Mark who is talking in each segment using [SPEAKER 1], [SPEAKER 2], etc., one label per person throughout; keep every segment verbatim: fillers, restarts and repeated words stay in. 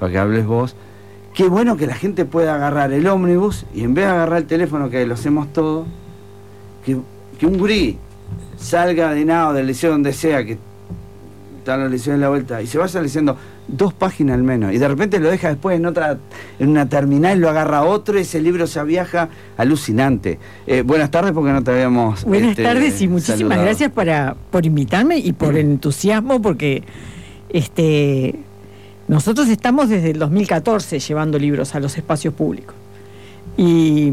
[SPEAKER 1] para que hables vos. Qué bueno que la gente pueda agarrar el ómnibus y en vez de agarrar el teléfono, que lo hacemos todo, que, que un gurí salga de nado del liceo donde sea, que están los liceos en la vuelta, y se vaya leyendo dos páginas al menos, y de repente lo deja después en otra, en una terminal, lo agarra otro, y ese libro ya viaja, alucinante. Eh, buenas tardes, porque no te habíamos
[SPEAKER 2] Buenas
[SPEAKER 1] este,
[SPEAKER 2] tardes y muchísimas
[SPEAKER 1] saludado.
[SPEAKER 2] gracias para, por invitarme y por el entusiasmo, porque este nosotros estamos desde el dos mil catorce llevando libros a los espacios públicos. Y,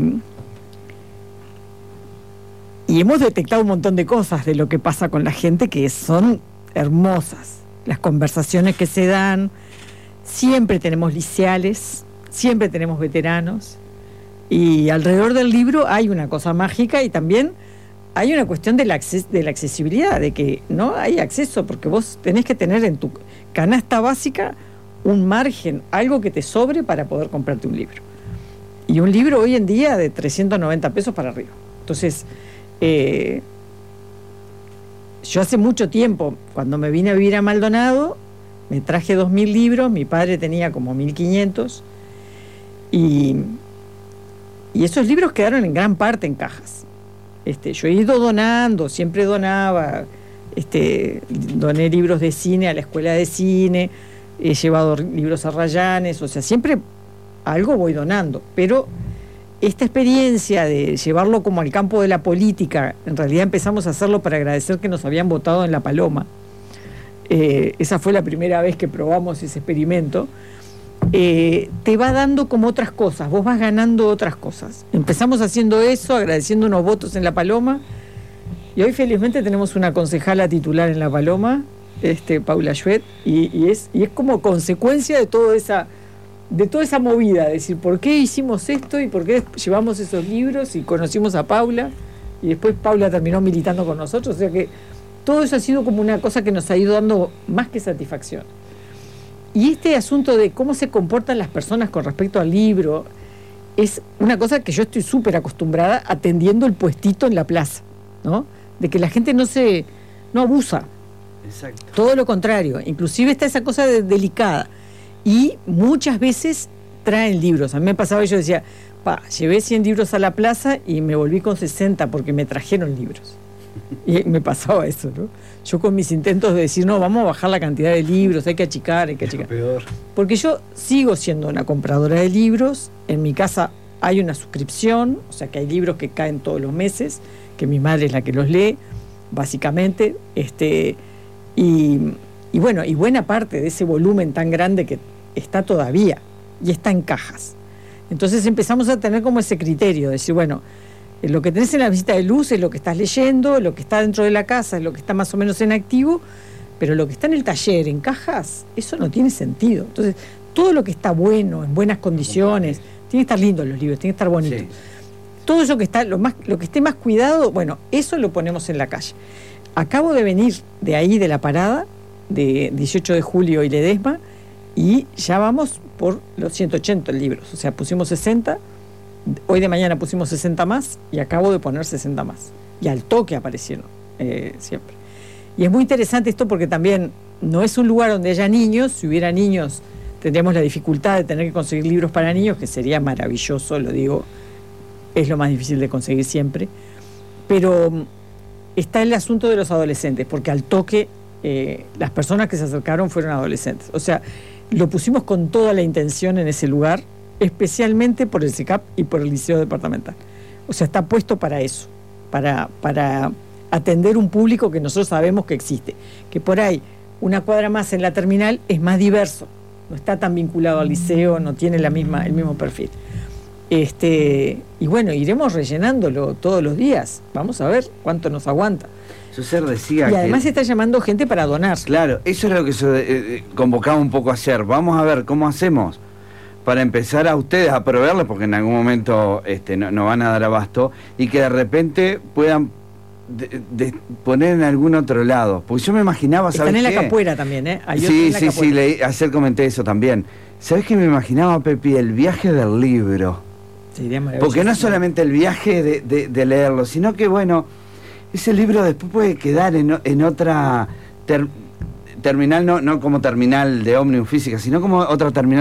[SPEAKER 2] y hemos detectado un montón de cosas de lo que pasa con la gente que son hermosas. Las conversaciones que se dan, siempre tenemos liceales, siempre tenemos veteranos, y alrededor del libro hay una cosa mágica y también hay una cuestión de la, acces- de la accesibilidad, de que no hay acceso, porque vos tenés que tener en tu canasta básica un margen, algo que te sobre para poder comprarte un libro. Y un libro hoy en día de trescientos noventa pesos para arriba. Entonces, eh, yo hace mucho tiempo, cuando me vine a vivir a Maldonado, me traje dos mil libros, mi padre tenía como mil quinientos, y, y esos libros quedaron en gran parte en cajas. Este, yo he ido donando, siempre donaba, este, doné libros de cine a la escuela de cine, he llevado libros a Rayanes, o sea, siempre algo voy donando, pero esta experiencia de llevarlo como al campo de la política, en realidad empezamos a hacerlo para agradecer que nos habían votado en La Paloma. Eh, esa fue la primera vez que probamos ese experimento. Eh, te va dando como otras cosas, vos vas ganando otras cosas. Empezamos haciendo eso, agradeciendo unos votos en La Paloma, y hoy felizmente tenemos una concejala titular en La Paloma, este, Paula Schwed, y, y, es, y es como consecuencia de toda esa de toda esa movida, de decir, ¿por qué hicimos esto y por qué llevamos esos libros y conocimos a Paula y después Paula terminó militando con nosotros? O sea que todo eso ha sido como una cosa que nos ha ido dando más que satisfacción. Y este asunto de cómo se comportan las personas con respecto al libro es una cosa que yo estoy súper acostumbrada atendiendo el puestito en la plaza, ¿no? De que la gente no se no abusa.
[SPEAKER 1] Exacto. Todo
[SPEAKER 2] Todo lo contrario, inclusive está esa cosa de, delicada. Y muchas veces traen libros. A mí me pasaba, yo decía, pa, llevé cien libros a la plaza y me volví con sesenta porque me trajeron libros. Y me pasaba eso, ¿no? Yo con mis intentos de decir, no, vamos a bajar la cantidad de libros, hay que achicar, hay que achicar.
[SPEAKER 1] peor.
[SPEAKER 2] Porque yo sigo siendo una compradora de libros, en mi casa hay una suscripción, o sea que hay libros que caen todos los meses, que mi madre es la que los lee, básicamente, este, y... Y bueno, y buena parte de ese volumen tan grande que está todavía, y está en cajas. Entonces empezamos a tener como ese criterio, de decir, bueno, lo que tenés en la visita de luz es lo que estás leyendo, lo que está dentro de la casa es lo que está más o menos en activo, pero lo que está en el taller, en cajas, eso no tiene sentido. Entonces, todo lo que está bueno, en buenas condiciones, tiene que estar lindo los libros, tiene que estar bonito. Sí. Todo eso que está, lo más, lo que esté más cuidado, bueno, eso lo ponemos en la calle. Acabo de venir de ahí, de la parada, de dieciocho de julio y Ledesma, y ya vamos por los ciento ochenta libros, o sea, pusimos sesenta, hoy de mañana pusimos sesenta más, y acabo de poner sesenta más, y al toque aparecieron eh, siempre. Y es muy interesante esto porque también no es un lugar donde haya niños. Si hubiera niños tendríamos la dificultad de tener que conseguir libros para niños, que sería maravilloso, lo digo, es lo más difícil de conseguir siempre, pero está el asunto de los adolescentes, porque al toque Eh, las personas que se acercaron fueron adolescentes. O sea, lo pusimos con toda la intención en ese lugar, especialmente por el SECAP y por el Liceo Departamental. O sea, está puesto para eso, para, para atender un público que nosotros sabemos que existe, que por ahí una cuadra más en la terminal es más diverso, no está tan vinculado al liceo, no tiene la misma, el mismo perfil. Este, y bueno, iremos rellenándolo todos los días, vamos a ver cuánto nos aguanta.
[SPEAKER 1] Yo se decía
[SPEAKER 2] y además
[SPEAKER 1] que,
[SPEAKER 2] se está llamando gente para donar.
[SPEAKER 1] Claro, eso es lo que se eh, convocaba un poco ayer. Vamos a ver cómo hacemos para empezar a ustedes a proveerles, porque en algún momento este, no, no van a dar abasto, y que de repente puedan de, de poner en algún otro lado. Porque yo me imaginaba, ¿sabes qué?
[SPEAKER 2] Están en la Capuera también, ¿eh? Hay
[SPEAKER 1] sí,
[SPEAKER 2] en la
[SPEAKER 1] sí,
[SPEAKER 2] Capuera.
[SPEAKER 1] sí, leí, ayer comenté eso también. ¿Sabes qué me imaginaba, Pepi? El viaje del libro.
[SPEAKER 2] Sería maravilloso.
[SPEAKER 1] Porque no solamente el viaje de, de, de leerlo, sino que, bueno, ese libro después puede quedar en, en otra ter, terminal, no, no como terminal de ómnibus física, sino como otra terminal